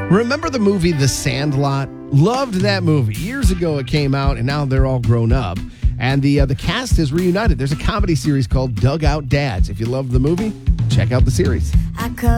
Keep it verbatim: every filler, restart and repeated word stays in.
Remember the movie The Sandlot? Loved that movie. Years ago it came out, and now they're all grown up. And the uh, the cast is reunited. There's a comedy series called Dugout Dads. If you love the movie, check out the series. I cover